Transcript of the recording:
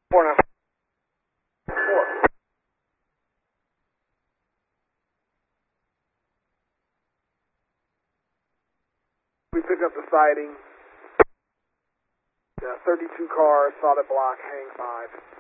4 now. 4. We pick up the sighting. 32 cars, solid block, hang 5.